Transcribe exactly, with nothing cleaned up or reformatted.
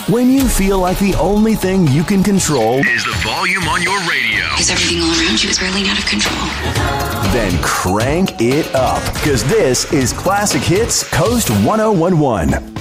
When you feel like the only thing you can control is the volume on your radio. Because everything all around you is whirling out of control. Then crank it up, because this is Classic Hits Coast ten eleven.